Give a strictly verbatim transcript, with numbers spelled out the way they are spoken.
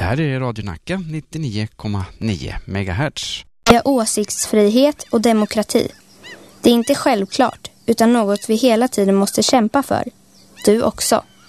här är Radio Nacka nittionio komma nio megahertz. Vi har åsiktsfrihet och demokrati. Det är inte självklart, utan något vi hela tiden måste kämpa för. Du också.